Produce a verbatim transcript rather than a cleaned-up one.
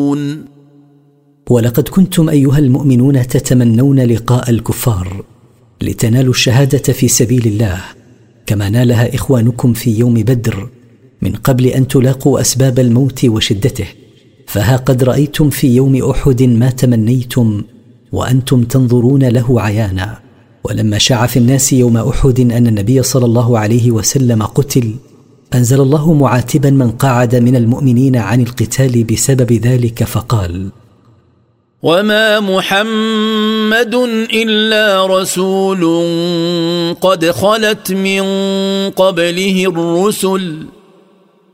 تنظرون. ولقد كنتم أيها المؤمنون تتمنون لقاء الكفار لتنالوا الشهادة في سبيل الله كما نالها إخوانكم في يوم بدر من قبل أن تلاقوا أسباب الموت وشدته، فها قد رأيتم في يوم أحد ما تمنيتم وأنتم تنظرون له عيانا. ولما شاع في الناس يوم أحد أن النبي صلى الله عليه وسلم قتل، أنزل الله معاتبا من قعد من المؤمنين عن القتال بسبب ذلك فقال: وما محمد إلا رسول قد خلت من قبله الرسل